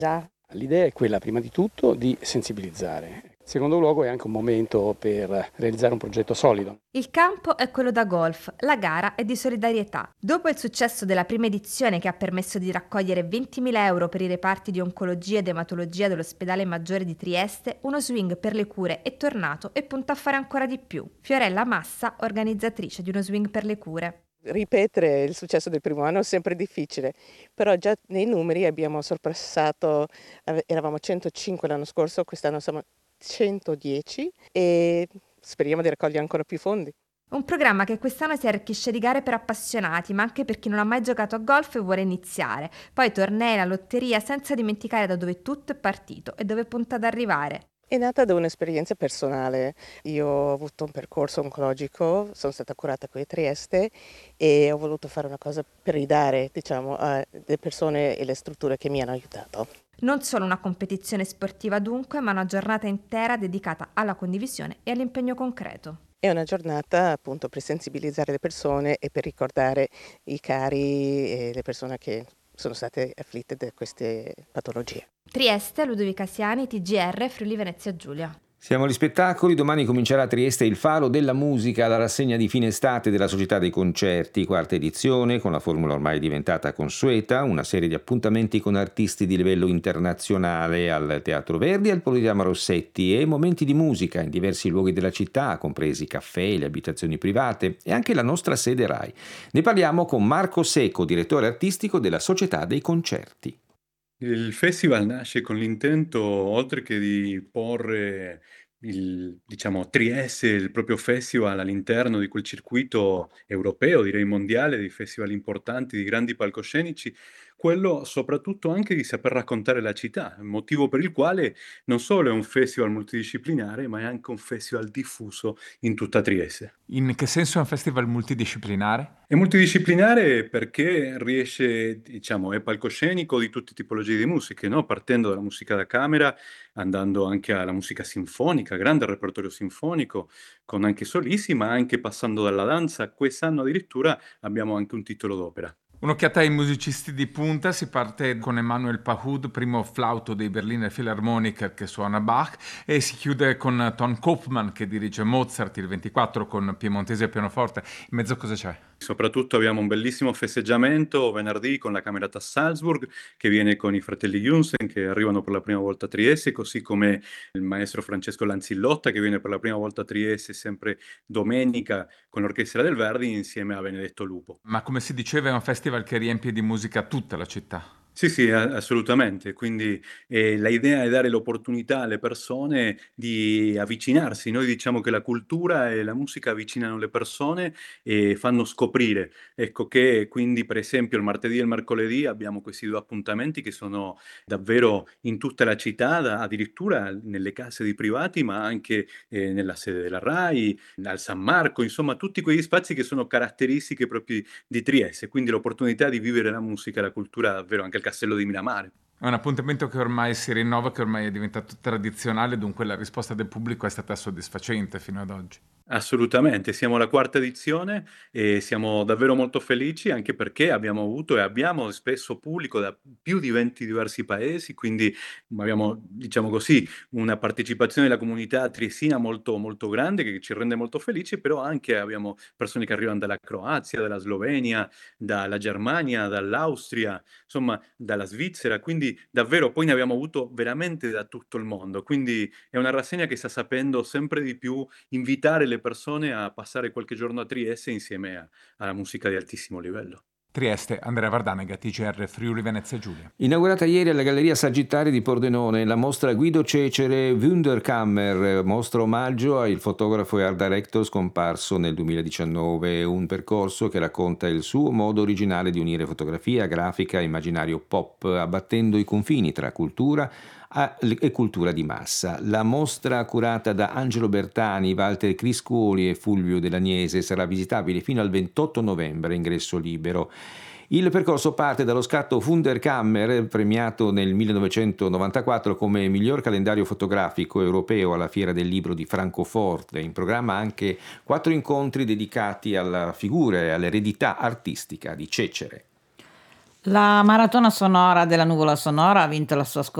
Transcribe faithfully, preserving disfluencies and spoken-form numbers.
Già, l'idea è quella prima di tutto di sensibilizzare. In secondo luogo è anche un momento per realizzare un progetto solido. Il campo è quello da golf, la gara è di solidarietà. Dopo il successo della prima edizione che ha permesso di raccogliere ventimila euro per i reparti di oncologia ed ematologia dell'ospedale maggiore di Trieste, uno swing per le cure è tornato e punta a fare ancora di più. Fiorella Massa, organizzatrice di uno swing per le cure. Ripetere il successo del primo anno è sempre difficile, però già nei numeri abbiamo sorpassato, eravamo centocinque l'anno scorso, quest'anno siamo centodieci e speriamo di raccogliere ancora più fondi. Un programma che quest'anno si arricchisce di gare per appassionati, ma anche per chi non ha mai giocato a golf e vuole iniziare. Poi tornei, la lotteria, senza dimenticare da dove tutto è partito e dove punta ad arrivare. È nata da un'esperienza personale. Io ho avuto un percorso oncologico, sono stata curata qui a Trieste e ho voluto fare una cosa per ridare, diciamo, alle persone e le strutture che mi hanno aiutato. Non solo una competizione sportiva dunque, ma una giornata intera dedicata alla condivisione e all'impegno concreto. È una giornata appunto per sensibilizzare le persone e per ricordare i cari e le persone che sono state afflitte da queste patologie. Trieste, Ludovica Siani, T G R, Friuli Venezia Giulia. Siamo agli spettacoli, domani comincerà a Trieste il Faro della Musica, la rassegna di fine estate della Società dei Concerti, quarta edizione, con la formula ormai diventata consueta, una serie di appuntamenti con artisti di livello internazionale al Teatro Verdi e al Politeama Rossetti e momenti di musica in diversi luoghi della città, compresi i caffè, le abitazioni private e anche la nostra sede RAI. Ne parliamo con Marco Secco, direttore artistico della Società dei Concerti. Il festival nasce con l'intento, oltre che di porre il, diciamo, Trieste, il proprio festival all'interno di quel circuito europeo, direi mondiale, di festival importanti, di grandi palcoscenici, quello soprattutto anche di saper raccontare la città, motivo per il quale non solo è un festival multidisciplinare, ma è anche un festival diffuso in tutta Trieste. In che senso è un festival multidisciplinare? È multidisciplinare perché riesce, diciamo, è palcoscenico di tutte tipologie di musiche, no? Partendo dalla musica da camera, andando anche alla musica sinfonica, grande repertorio sinfonico, con anche solisti, ma anche passando dalla danza. Quest'anno addirittura abbiamo anche un titolo d'opera. Un'occhiata ai musicisti di punta, si parte con Emanuel Pahud, primo flauto dei Berliner Philharmoniker che suona Bach, e si chiude con Ton Koopman che dirige Mozart il ventiquattro con piemontese e pianoforte. In mezzo cosa c'è? Soprattutto abbiamo un bellissimo festeggiamento venerdì con la Camerata Salzburg che viene con i fratelli Junsen che arrivano per la prima volta a Trieste, così come il maestro Francesco Lanzillotta che viene per la prima volta a Trieste sempre domenica con l'Orchestra del Verdi insieme a Benedetto Lupo. Ma come si diceva è un festival che riempie di musica tutta la città. Sì, sì, a assolutamente. Quindi, ehm, la idea è dare l'opportunità alle persone di avvicinarsi. Noi diciamo che la cultura e la musica avvicinano le persone e fanno scoprire. Ecco che quindi, per esempio, il martedì e il mercoledì abbiamo questi due appuntamenti che sono davvero in tutta la città, da addirittura nelle case di privati, ma anche, ehm, nella sede della RAI, al San Marco, insomma tutti quegli spazi che sono caratteristiche propri di Trieste. Quindi l'opportunità di vivere la musica e la cultura davvero anche al Castello di Miramare. È un appuntamento che ormai si rinnova, che ormai è diventato tradizionale, dunque la risposta del pubblico è stata soddisfacente fino ad oggi. Assolutamente, siamo alla quarta edizione e siamo davvero molto felici anche perché abbiamo avuto e abbiamo spesso pubblico da più di venti diversi paesi, quindi abbiamo, diciamo così, una partecipazione della comunità triestina molto, molto grande che ci rende molto felici, però anche abbiamo persone che arrivano dalla Croazia, dalla Slovenia, dalla Germania, dall'Austria, insomma dalla Svizzera, quindi davvero poi ne abbiamo avuto veramente da tutto il mondo, quindi è una rassegna che sta sapendo sempre di più invitare le persone a passare qualche giorno a Trieste insieme a alla musica di altissimo livello. Trieste, Andrea Vardanega, T G R Friuli Venezia Giulia. Inaugurata ieri alla Galleria Sagittari di Pordenone la mostra Guido Cecere Wunderkammer, mostra omaggio al fotografo e art director scomparso nel duemiladiciannove, un percorso che racconta il suo modo originale di unire fotografia, grafica e immaginario pop, abbattendo i confini tra cultura e cultura di massa. La mostra, curata da Angelo Bertani, Walter Criscuoli e Fulvio Dell'Agnese, sarà visitabile fino al ventotto novembre, ingresso libero. Il percorso parte dallo scatto Wunderkammer, premiato nel millenovecentonovantaquattro come miglior calendario fotografico europeo alla Fiera del Libro di Francoforte. In programma anche quattro incontri dedicati alla figura e all'eredità artistica di Cecere. La maratona sonora della Nuvola Sonora ha vinto la sua